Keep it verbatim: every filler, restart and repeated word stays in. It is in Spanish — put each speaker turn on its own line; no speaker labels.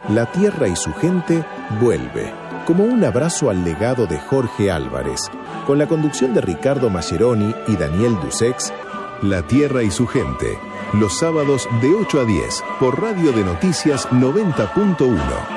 La Tierra y su gente vuelve, como un abrazo al legado de Jorge Álvarez, con la conducción de Ricardo Mascheroni y Daniel Dussex. La Tierra y su gente, los sábados de ocho a diez, por Radio de Noticias noventa punto uno.